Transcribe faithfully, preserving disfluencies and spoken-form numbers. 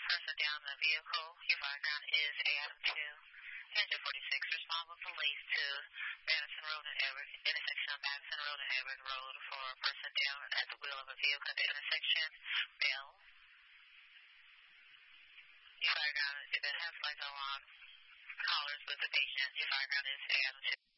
Person down in the vehicle. Your fire ground is A Adam two. Engine forty-six. Respond with police to Madison Road and Everett, intersection of Madison Road and Everett Road for a person down at the wheel of a vehicle at the intersection. Bell. Your fire ground, if it has lights on, callers with the patient. Your fire ground is A Adam two.